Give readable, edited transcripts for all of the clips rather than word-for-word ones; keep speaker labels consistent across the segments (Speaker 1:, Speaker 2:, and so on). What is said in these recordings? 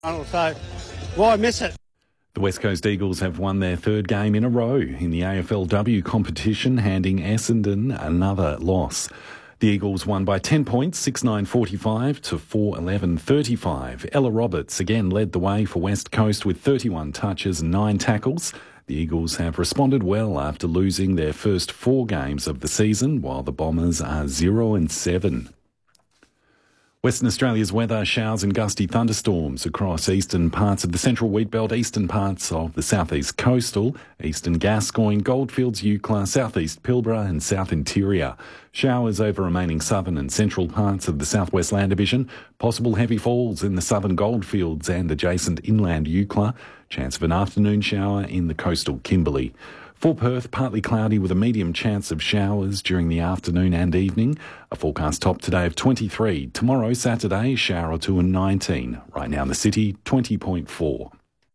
Speaker 1: So why miss it?
Speaker 2: The West Coast Eagles have won their third game in a row in the AFLW competition, handing Essendon another loss. The Eagles won by 10 points, 6-9-45 to 4-11-35. Ella Roberts again led the way for West Coast with 31 touches and 9 tackles. The Eagles have responded well after losing their first 4 games of the season, while the Bombers are 0-7. Western Australia's weather: showers and gusty thunderstorms across eastern parts of the central wheatbelt, eastern parts of the southeast coastal, eastern Gascoyne, Goldfields, Eucla, southeast Pilbara and south interior. Showers over remaining southern and central parts of the southwest land division. Possible heavy falls in the southern Goldfields and adjacent inland Eucla. Chance of an afternoon shower in the coastal Kimberley. For Perth, partly cloudy with a medium chance of showers during the afternoon and evening. A forecast top today of 23. Tomorrow, Saturday, shower or two and 19. Right now in the city, 20.4.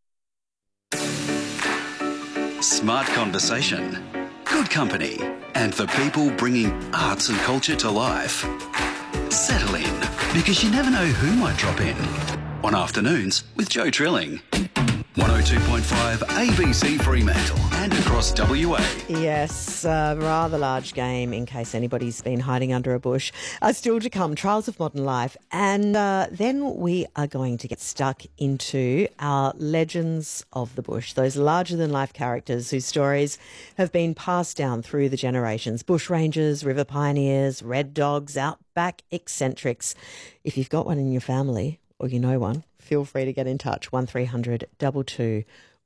Speaker 3: Smart conversation, good company, and the people bringing arts and culture to life. Settle in, because you never know who might drop in. On Afternoons with Joe Trilling. 102.5 ABC Fremantle and across WA.
Speaker 4: Yes, rather large game in case anybody's been hiding under a bush. Still to come, Trials of Modern Life. And then we are going to get stuck into our Legends of the Bush, those larger-than-life characters whose stories have been passed down through the generations. Bushrangers, river pioneers, red dogs, outback eccentrics. If you've got one in your family or you know one, feel free to get in touch, 1300 22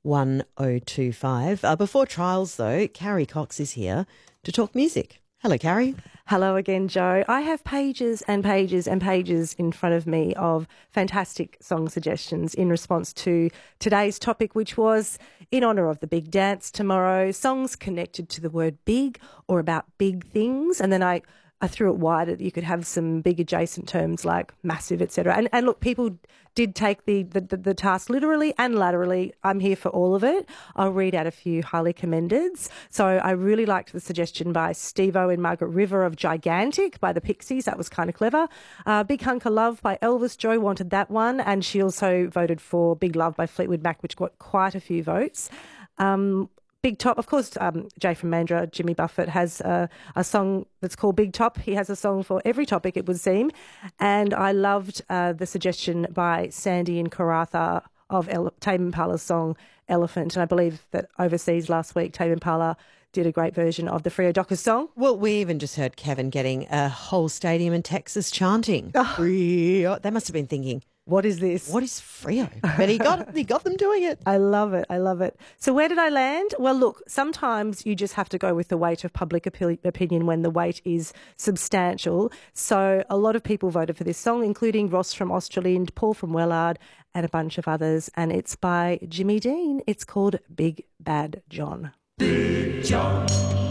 Speaker 4: 1025. Before Trials, though, Carrie Cox is here to talk music. Hello, Carrie.
Speaker 5: Hello again, Joe. I have pages and pages and pages in front of me of fantastic song suggestions in response to today's topic, which was in honour of the big dance tomorrow, songs connected to the word big or about big things. And then I threw it wider. You could have some big adjacent terms like massive, etc. And look, people did take the task literally and laterally. I'm here for all of it. I'll read out a few highly commendeds. So I really liked the suggestion by Steve-O and Margaret River of Gigantic by the Pixies. That was kind of clever. Big Hunk of Love by Elvis. Joe wanted that one. And she also voted for Big Love by Fleetwood Mac, which got quite a few votes. Big Top, of course, Jay from Mandurah, Jimmy Buffett, has a song that's called Big Top. He has a song for every topic, it would seem. And I loved the suggestion by Sandy in Karatha of Tame Impala's song Elephant. And I believe that overseas last week, Tame Impala did a great version of the Freo Dockers song.
Speaker 4: Well, we even just heard Kevin getting a whole stadium in Texas chanting. Freo. They must have been thinking, what is this? What is Freo? But he got them doing it.
Speaker 5: I love it. I love it. So where did I land? Well, look, sometimes you just have to go with the weight of public opinion when the weight is substantial. So a lot of people voted for this song, including Ross from Australind, Paul from Wellard, and a bunch of others. And it's by Jimmy Dean. It's called Big Bad John.
Speaker 6: Big John,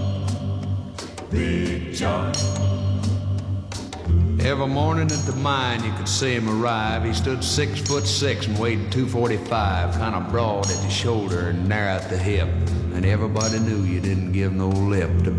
Speaker 6: Big John. Every morning at the mine you could see him arrive. He stood 6'6" and weighed 245, kind of broad at the shoulder and narrow at the hip. And everybody knew you didn't give no lip to